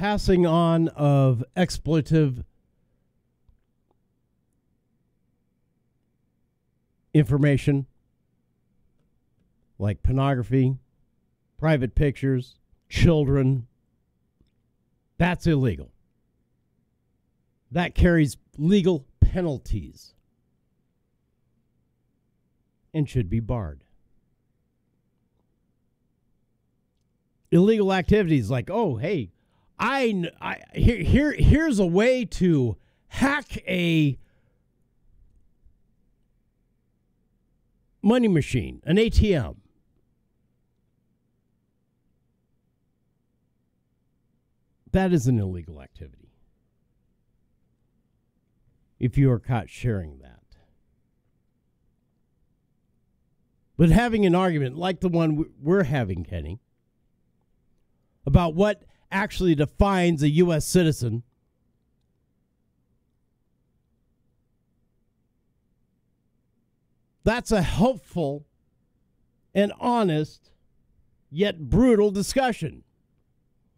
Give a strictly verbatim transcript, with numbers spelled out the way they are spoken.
passing on of exploitive information like pornography, private pictures, children, that's illegal. That carries legal penalties and should be barred. Illegal activities like, oh, hey, I, I here, here here's a way to hack a money machine, an A T M. That is an illegal activity if you are caught sharing that. But having an argument like the one we're having, Kenny, about what actually defines a U S citizen, that's a helpful and honest yet brutal discussion.